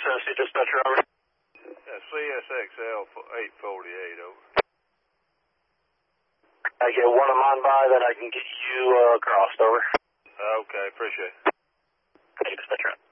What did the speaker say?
Associate Dispatcher, over. CSXL 848, over. I get one of mine by, then I can get you crossed, over. Okay, appreciate it. Thank you, Dispatcher.